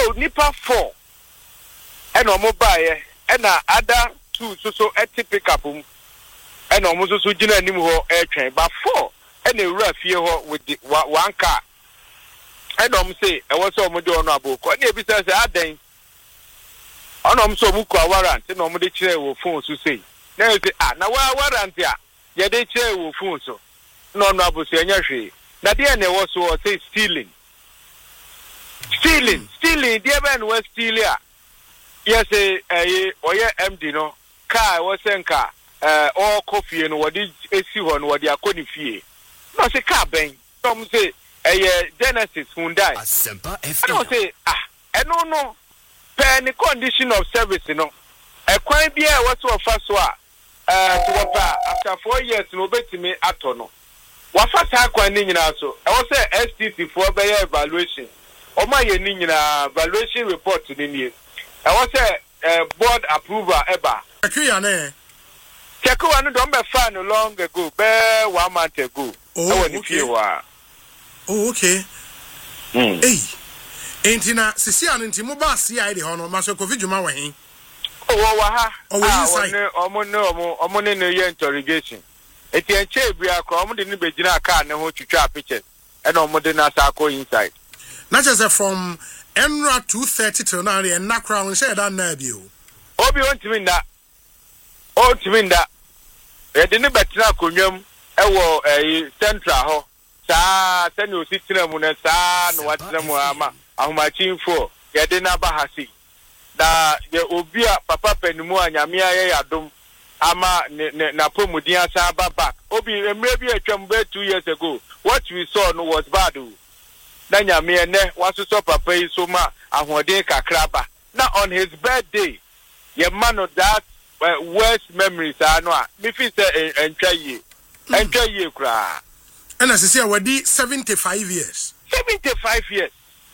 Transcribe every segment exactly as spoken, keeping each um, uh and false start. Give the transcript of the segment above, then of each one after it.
so nipa four and omo baye and other two so so eti pick up um and omo so so gina anim ho e twen but four and e wura fie ho with the one car and omo say e wo so omo de ono aboko and e bi say say aden ono omo so omo kwa warrant na omo de kire wo phone so say na you say ah na wa warrant a ye de kire wo phone so no no abusu enya hwe na de na e wo so say stealing stealing stealing de ben we steal ya yes eh oye M D no car wo senka eh all coffee no wodi esi ho no wodi akoni fie no say car ben some say eh Genesis Hyundai Asempa F M. I say ah eno no per any condition of service no e kwan bia e wo so fa so a eh to wapa after four years no betimi ato no wafa sa kwan ni nyina so e wo say S T C for be evaluation o ma ye ni nyina evaluation report ni ni e wo say uh, board approval eba Akuya ne check one don be fan long ago be one month ago oh e okay wa oh okay mm eh entina sisi an ntimo ba C I D ho no maso covid juma wa hin oh wa ha oh we inside omo ne omo omo ne ne ye interrogation eti enche bia ko omo de ne begina car ne ho twitwa pictures e na omo de na sa ko inside na just from Enra two thirty till now and na crown share that na bi o obi ontimi nda ontimi nda e de ne betina konwam e wo eh central ho saa tani ositina mu na saa no watina mu ama ahomachinfo ye de na bahasi da ye obi a papa panimu anyame aye yadom ama na pomudin asa back obi emre bi atwam be two years ago what we saw no was bad o na nyame ne waso so papa yi so ma ahoden kakraba na on his birthday ye man of that uh, worst memories ano a me fi say entwa ye entwa ye kra and as say wadi seventy-five years seventy-five years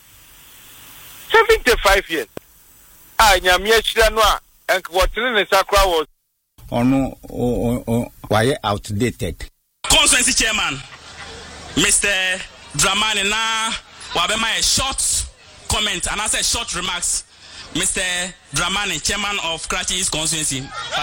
seventy-five years ah nyame achira no a enk wotene ne sakra was ono why outdated constituency chairman Mister Dramani na wabe my short comment and I said short remarks Mister Dramani chairman of Karachi East constituency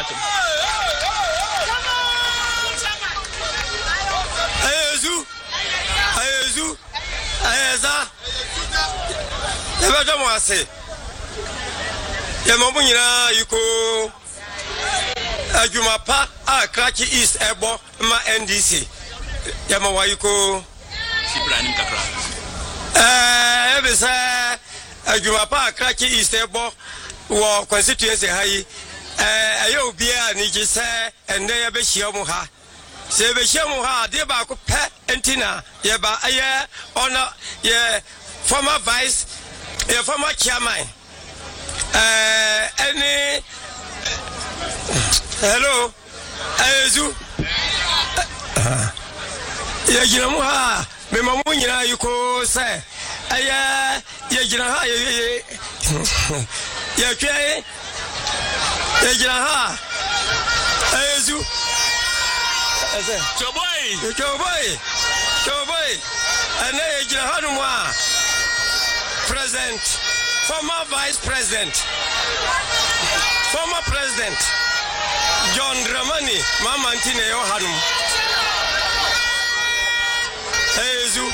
Ayezu Ayezu Ayeza Ebe do mo ase Ye mo bunyina yiko Ajuma pa a Karachi East ebo ma N D C Ye mo wa yiko Ibrahim Kakra eh ebe sa Ajuma pa Karachi East ebo wo constituency hayi eh aye obi a ni ji se ende ye be hia mu ha se be hia mu ha de ba ko pe entina ye ba aye ona ye former vice ye former chairman eh any hello Ayezu ye gina mu ha me mamu nyina yiko se aye ye gina ha ye ye twe ye gina ha Ayezu ese Choboy Choboy Choboy ane ye gina ha no a president former vice president former president John Dramani mama ntine yo hanum Ayezu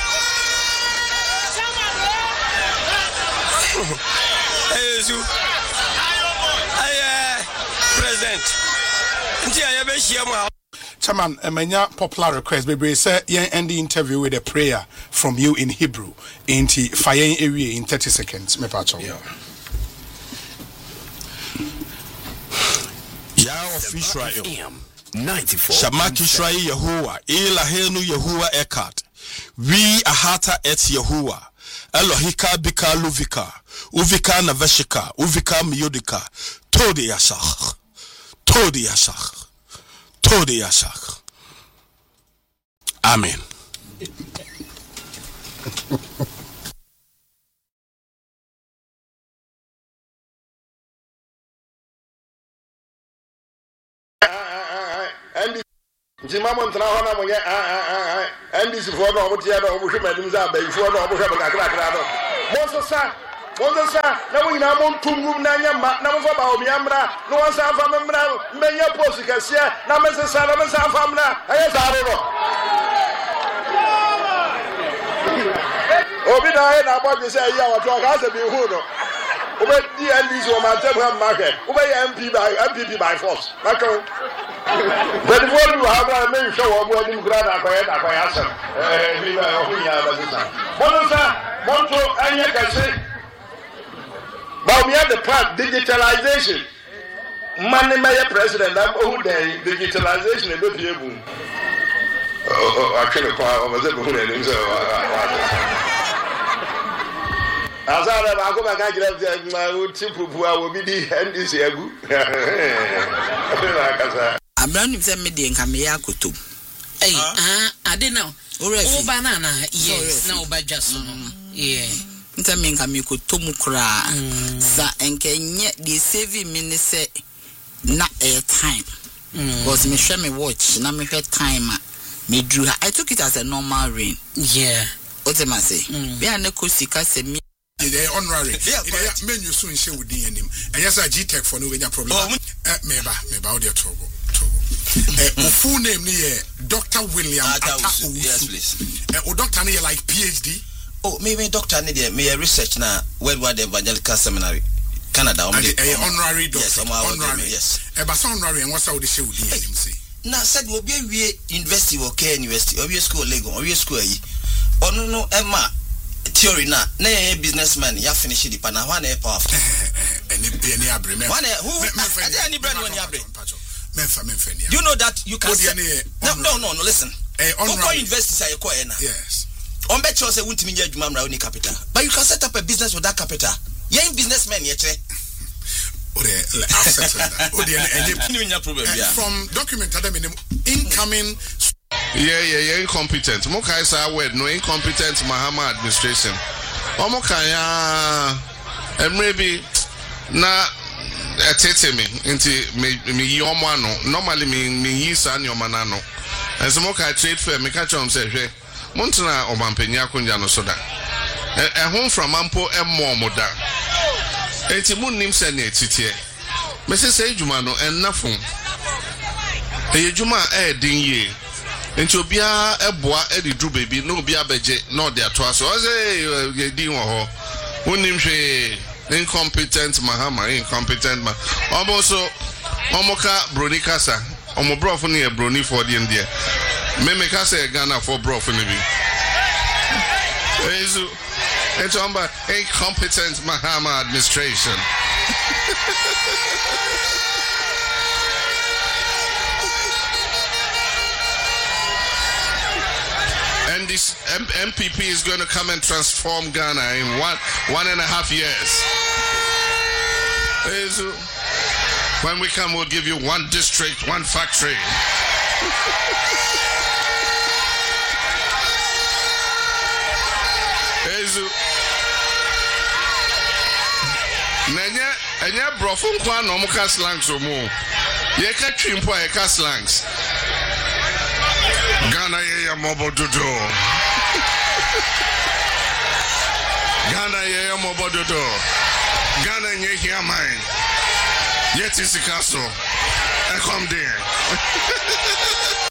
Ayezu aye president nti aye be hia mu Chairman, a popular request, baby, say, yeah, end the interview with a prayer from you in Hebrew in the fire area in thirty seconds. Me pacho. Yeah. Yah of Israel. ninety-four. Shamak Israel Yehovah. Elahenu Yehovah Ekat. We ahata et Yehovah. Elohika bika luvika. Uvika naveshika. Uvika miyodika. Todi yashach. Todi yashach. Todi yashach. Amen. Jima Montana, and this is for no, what you know, we should make them that, but if you know, we have a crack. Most of Monza na mo nyina mo ntumgum na nyama na mo fa ba omi amra no wan sa fa memra menya post kasia na me se sa na me sa fa amra aye sa ro obi na aye na bo se ayi awato aka se bi hu no obe di N D C o ma tem ha market obe M P by M P P by force maka but what you have a men show obo adi grad akoye akoye asem eh bi ba o hu ya ba se sa Monza monto anya kase. But we have the part digitalization. Money mayor president, I'm who day digitalization is be able. Oh, I can't call over the moon and so. As I go back, I get my old simple who I will be the end is a good. I'm running some median Camilla Kutu. Hey, I didn't know. Oh, banana, yes, no, but just yeah. Ntamin kamiko tomu kra sa enkenye the saving me say na air time because me share me watch na me time me drew I took it as a normal rain. Yeah, what am I say? We are neko sika se me the honorary menu so in share with the him and yes I G Tech for no any problem. Eh meba meba audio trouble trouble. Eh full name ni Doctor William Ata. Yes please. Eh o doctor ni like P H D. Oh, maybe doctor need me research na Worldwide Evangelical Seminary, Canada. And a honorary doctor. Yes, honorary. Yes. A basa honorary and what's how they show the name say. Na said we be we university or care university or we school Lagos or we school yi. Oh no no Emma theory na na businessman ya finish the pana one e powerful. Any any abre me. One who any brand one abre. Memfa memfa ni. You know that you can No no no no listen. Eh honorary university say ko e na. Yes. On bet you say won't mean you mamra only capital. But you can set up a business with that capital. You ain't businessman yet. Oh, I've settled that. Oh, any problem. From document incoming. Yeah, yeah, yeah, incompetent. Mokai say word no incompetent Mahama administration. Omokaya and maybe na etete me into me me yomano. Normally me me yisa nyomanano. And so mokai trade fair me catch on say Montana or Mampenia Kunjano Soda. A home from Mampo and Momoda. Etimun Nim Sene Titie. Missus Ejumano and Nafum. A Juma air ding ye. Into Bia a bois Eddie Drew baby, no Bia Beje, no their twas. So I say, Ding or Unim she incompetent Mahama, incompetent man. Almost so Omoka Bronicasa, Omobrofuni a Brony for the India. Meme kase Ghana for bro for me. It's on by incompetent Mahama administration. And this M P P is going to come and transform Ghana in one one and a half years. When we come, we'll give you one district, one factory. Nanya enya brofun kwa no muka slangs o mu ye ka twimpo e ka slangs Ghana ye ya mobododo Ghana ye ya mobododo Ghana nye hia mine yet is castle e come there